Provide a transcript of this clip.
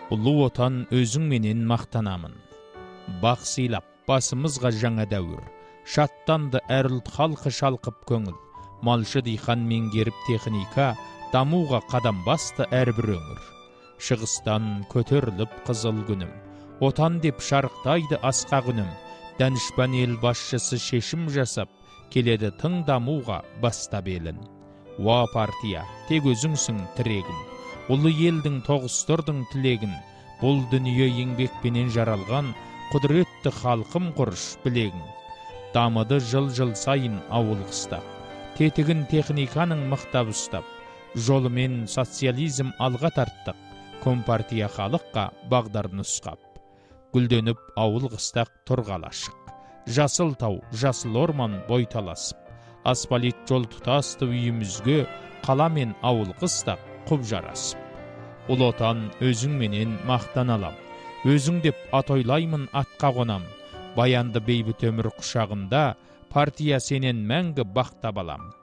Улы отан өзің менен мақтанамын. Бақ сыйлап, басымызға жаңа дәуір. Шаттанды әр ұлт халқы шалқып көңіл. Малшы диқан меңгеріп техника, дамуға қадам басты әрбір өңір. Шығыстан көтеріліп қызыл күнім. Отан деп шарықтайды асқақ үнім. Данышпан ел басшысы шешім жасап, келеді тың дамуға бастап елін. Уа партия, тек өзіңсің тірегім. Ұлы елдің тоғыстырдың тілегін. Бұл дүние еңбекпенен жаралған, құдіретті халқым құрыш білегін. Дамыды жыл сайын ауыл қыстап. Тетігін техниканың мықтап ұстап. Жолымен социализм алға тарттық. Компартия халыққа бағдар нұсқап. Гүлденіп ауыл қыстақ тұрғалашық. Жасыл тау, жасыл орман бойталасып. Асфалит жол тұтасты үйімізге, қала мен ауыл қыстақ құп жарасып. Ұлы отан өзің менен мақтан алам. Өзің деп атойлаймын атқа қонам. Баянды бейбіт өмір құшағында, партия сенен мәңгі бақтап алам.